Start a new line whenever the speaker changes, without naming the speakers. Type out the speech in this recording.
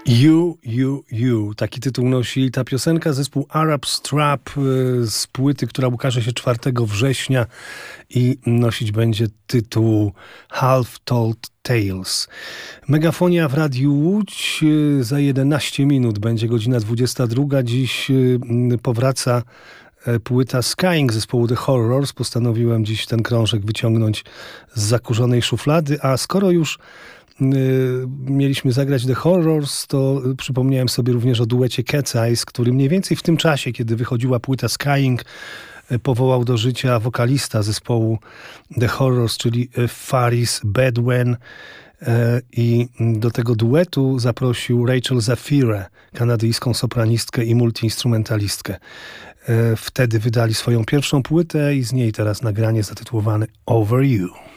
You. Taki tytuł nosi ta piosenka, zespół Arab Strap z płyty, która ukaże się 4 września i nosić będzie tytuł Half Told Tales. Megafonia w Radiu Łódź. Za 11 minut będzie godzina 22. Dziś powraca płyta Skying zespołu The Horrors. Postanowiłem dziś ten krążek wyciągnąć z zakurzonej szuflady, a skoro już mieliśmy zagrać The Horrors, to przypomniałem sobie również o duecie Cat's Eyes, który mniej więcej w tym czasie, kiedy wychodziła płyta Skying, powołał do życia wokalista zespołu The Horrors, czyli Faris Bedouin, i do tego duetu zaprosił Rachel Zafirę, kanadyjską sopranistkę i multiinstrumentalistkę. Wtedy wydali swoją pierwszą płytę i z niej teraz nagranie zatytułowane Over You.